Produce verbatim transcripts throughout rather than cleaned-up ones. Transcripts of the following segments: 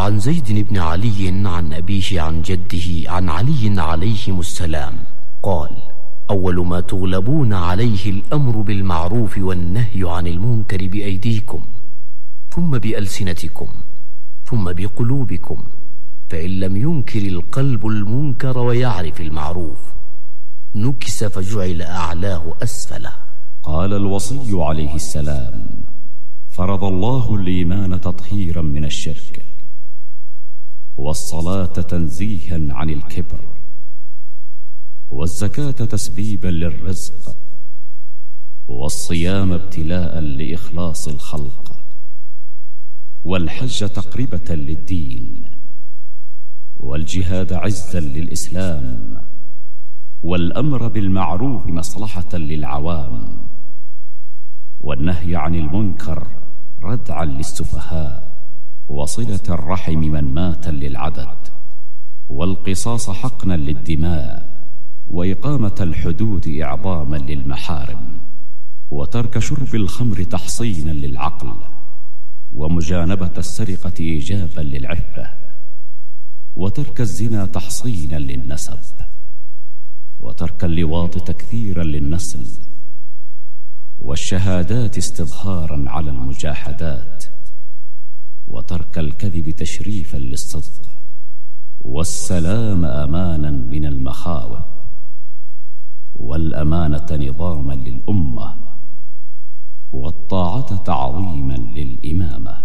وعن زيد بن علي عن أبيه عن جده عن علي عليهم السلام قال: أول ما تغلبون عليه الأمر بالمعروف والنهي عن المنكر بأيديكم، ثم بألسنتكم، ثم بقلوبكم، فإن لم ينكر القلب المنكر ويعرف المعروف نكس فجعل أعلاه أسفله. قال الوصي عليه السلام: فرض الله الإيمان تطهيرا من الشرك، والصلاة تنزيها عن الكبر، والزكاة تسبيبا للرزق، والصيام ابتلاء لإخلاص الخلق، والحج تقربة للدين، والجهاد عزا للإسلام، والأمر بالمعروف مصلحة للعوام، والنهي عن المنكر ردعا للسفهاء، وصلة الرحم من مات للعدد، والقصاص حقنا للدماء، وإقامة الحدود إعظاما للمحارم، وترك شرب الخمر تحصينا للعقل، ومجانبة السرقة إيجابا للعفة، وترك الزنا تحصينا للنسب، وترك اللواط تكثيرا للنسل، والشهادات استظهارا على المجاحدات، وترك الكذب تشريفا للصدق، والسلام أمانا من المخاوف، والأمانة نظاما للأمة، والطاعة تعظيما للإمامة.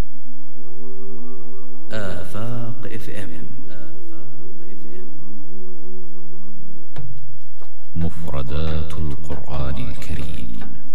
آفاق اف ام. مفردات القرآن الكريم.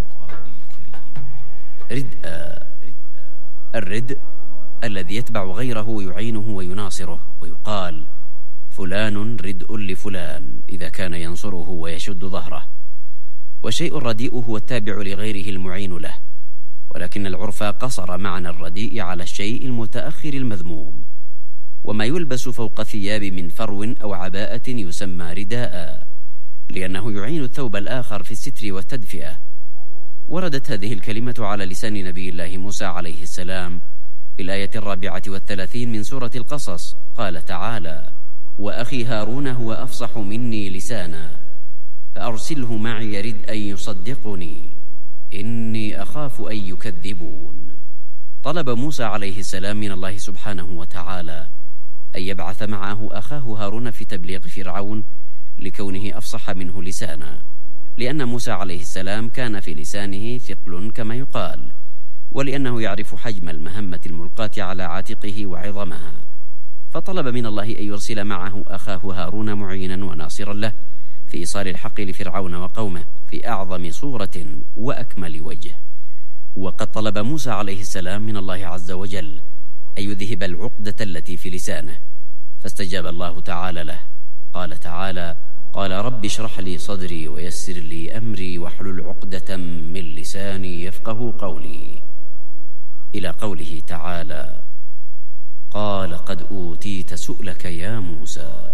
ردء. الردء الذي يتبع غيره يعينه ويناصره، ويقال: فلان ردء لفلان إذا كان ينصره ويشد ظهره. والشيء الرديء هو التابع لغيره المعين له، ولكن العرف قصر معنى الرديء على الشيء المتأخر المذموم. وما يلبس فوق ثياب من فرو أو عباءة يسمى رداء، لأنه يعين الثوب الآخر في الستر والتدفئة. وردت هذه الكلمة على لسان نبي الله موسى عليه السلام في الآية الرابعة والثلاثين من سورة القصص. قال تعالى: وأخي هارون هو أفصح مني لسانا فأرسله معي رد أن يصدقني إني أخاف أن يكذبون. طلب موسى عليه السلام من الله سبحانه وتعالى أن يبعث معه أخاه هارون في تبليغ فرعون لكونه أفصح منه لسانا، لأن موسى عليه السلام كان في لسانه ثقل كما يقال، ولأنه يعرف حجم المهمة الملقاة على عاتقه وعظمها، فطلب من الله أن يرسل معه أخاه هارون معينا وناصرا له في إيصال الحق لفرعون وقومه في أعظم صورة وأكمل وجه. وقد طلب موسى عليه السلام من الله عز وجل أن يذهب العقدة التي في لسانه، فاستجاب الله تعالى له. قال تعالى: قال رب اشرح لي صدري ويسر لي أمري واحلل عقدة من لساني يفقه قولي، إلى قوله تعالى: قال قد أوتيت سؤلك يا موسى.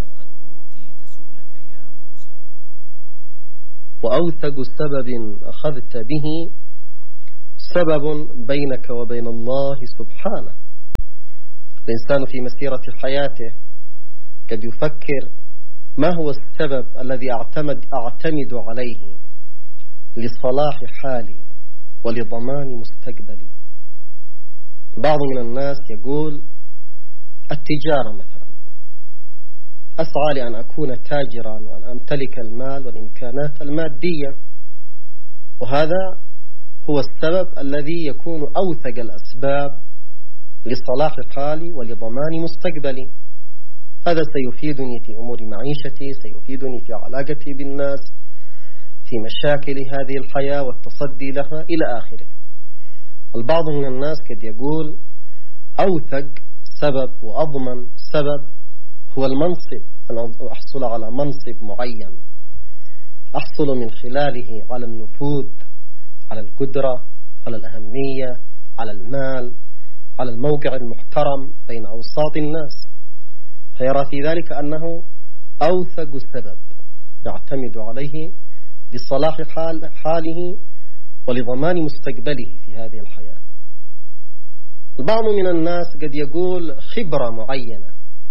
وأوثق سبب أخذت به سبب بينك وبين الله سبحانه. الإنسان في مسيرة حياته قد يفكر: ما هو السبب الذي أعتمد, أعتمد عليه لصلاح حالي ولضمان مستقبلي؟ بعض من الناس يقول: التجارة مثلا، أسعى لأن أكون تاجرا وأن أمتلك المال والإمكانات المادية، وهذا هو السبب الذي يكون أوثق الأسباب لصلاح حالي ولضمان مستقبلي. هذا سيفيدني في أمور معيشتي، سيفيدني في علاقتي بالناس، في مشاكل هذه الحياة والتصدي لها إلى آخره. البعض من الناس قد يقول: أوثق سبب وأضمن سبب هو المنصب، أن أحصل على منصب معين أحصل من خلاله على النفوذ، على القدرة، على الأهمية، على المال، على الموقع المحترم بين أوساط الناس، فيرى في ذلك أنه أوثق سبب يعتمد عليه لصلاح حال حاله ولضمان مستقبله في هذه الحياة. البعض من الناس قد يقول خبرة معينة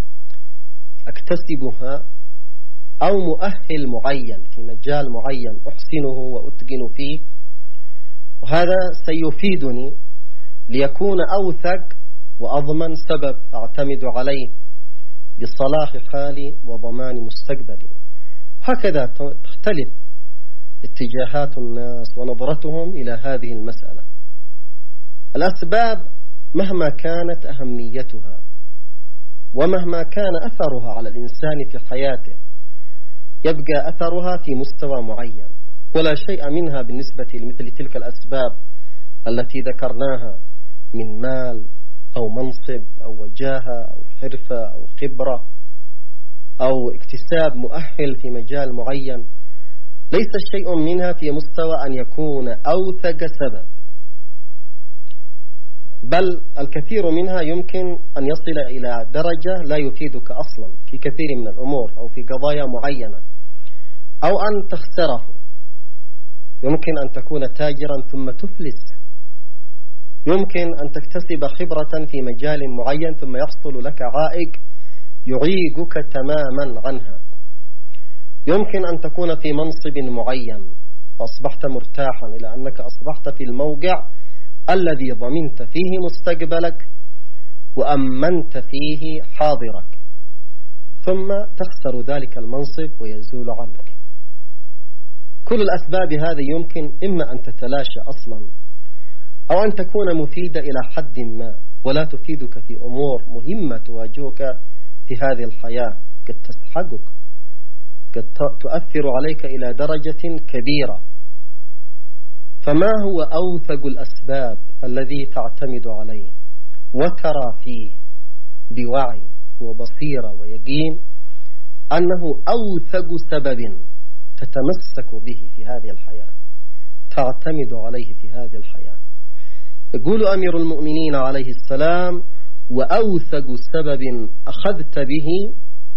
أكتسبها أو مؤهل معين في مجال معين أحسنه وأتقن فيه، وهذا سيفيدني ليكون أوثق وأضمن سبب أعتمد عليه لصلاح حالي وضمان مستقبلي. هكذا تختلف اتجاهات الناس ونظرتهم إلى هذه المسألة. الأسباب مهما كانت أهميتها ومهما كان أثرها على الإنسان في حياته يبقى أثرها في مستوى معين، ولا شيء منها بالنسبة لمثل تلك الأسباب التي ذكرناها من مال أو منصب أو وجاهة أو حرفة أو خبرة أو اكتساب مؤهل في مجال معين، ليس شيء منها في مستوى أن يكون أوثق سبب، بل الكثير منها يمكن أن يصل إلى درجة لا يفيدك أصلا في كثير من الأمور أو في قضايا معينة، أو أن تخسره. يمكن أن تكون تاجرا ثم تفلس، يمكن أن تكتسب خبرة في مجال معين ثم يحصل لك عائق يعيقك تماما عنها. يمكن أن تكون في منصب معين وأصبحت مرتاحا إلى أنك أصبحت في الموقع الذي ضمنت فيه مستقبلك وأمنت فيه حاضرك، ثم تخسر ذلك المنصب ويزول عنك. كل الأسباب هذه يمكن إما أن تتلاشى أصلا أو أن تكون مفيدة إلى حد ما ولا تفيدك في أمور مهمة تواجهك في هذه الحياة، قد تسحقك، قد تؤثر عليك إلى درجة كبيرة. فما هو أوثق الأسباب الذي تعتمد عليه وترى فيه بوعي وبصيرة ويقين أنه أوثق سبب تتمسك به في هذه الحياة، تعتمد عليه في هذه الحياة؟ يقول أمير المؤمنين عليه السلام: وأوثق سبب أخذت به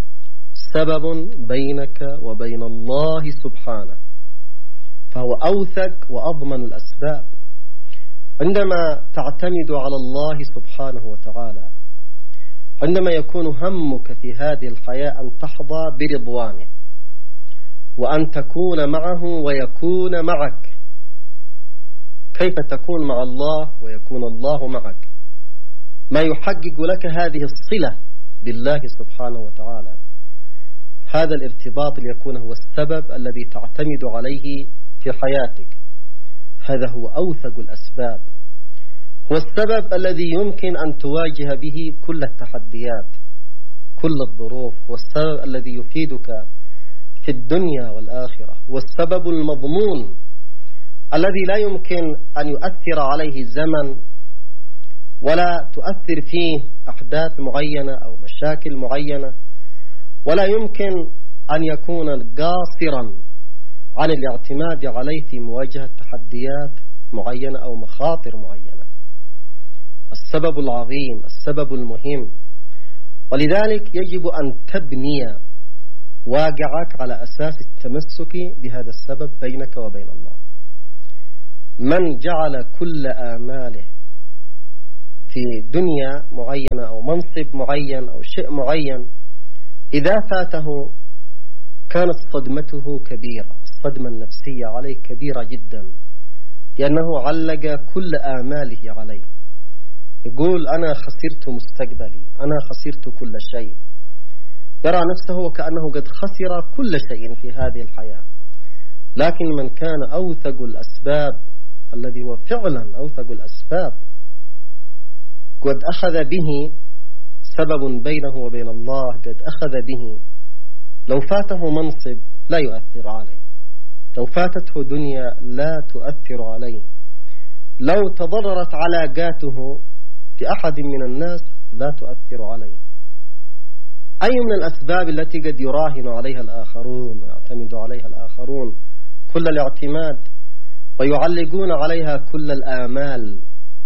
سبب بينك وبين الله سبحانه. فهو أوثق وأضمن الأسباب. عندما تعتمد على الله سبحانه وتعالى، عندما يكون همك في هذه الحياة أن تحظى برضوانه وأن تكون معه ويكون معك، كيف تكون مع الله ويكون الله معك؟ ما يحقق لك هذه الصلة بالله سبحانه وتعالى، هذا الارتباط ليكون هو السبب الذي تعتمد عليه في حياتك. هذا هو أوثق الأسباب، هو السبب الذي يمكن أن تواجه به كل التحديات، كل الظروف، هو السبب الذي يفيدك في الدنيا والآخرة، هو السبب المضمون الذي لا يمكن أن يؤثر عليه الزمن ولا تؤثر فيه أحداث معينة أو مشاكل معينة، ولا يمكن أن يكون قاصرا عن الاعتماد عليه في مواجهة تحديات معينة أو مخاطر معينة. السبب العظيم، السبب المهم، ولذلك يجب أن تبني واقعك على أساس التمسك بهذا السبب بينك وبين الله. من جعل كل آماله في دنيا معينة أو منصب معين أو شيء معين، إذا فاته كانت صدمته كبيرة، الصدمة النفسية عليه كبيرة جدا، لأنه علق كل آماله عليه. يقول: أنا خسرت مستقبلي، أنا خسرت كل شيء، يرى نفسه وكأنه قد خسر كل شيء في هذه الحياة. لكن من كان أوثق الأسباب، الذي هو فعلا أوثق الأسباب، قد أخذ به سبب بينه وبين الله، قد أخذ به، لو فاته منصب لا يؤثر عليه، لو فاتته دنيا لا تؤثر عليه، لو تضررت علاقاته في أحد من الناس لا تؤثر عليه. أي من الأسباب التي قد يراهن عليها الآخرون ويعتمد عليها الآخرون كل الاعتماد ويعلقون عليها كل الآمال،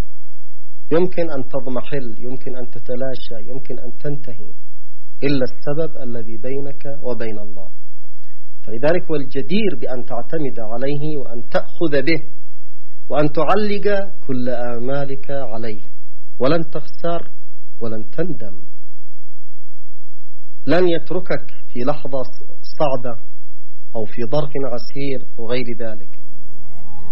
يمكن أن تضمحل، يمكن أن تتلاشى، يمكن أن تنتهي، إلا السبب الذي بينك وبين الله. فلذلك هو الجدير بأن تعتمد عليه وأن تأخذ به وأن تعلق كل آمالك عليه. ولن تخسر ولن تندم. لن يتركك في لحظة صعبة أو في ظرف عسير وغير ذلك.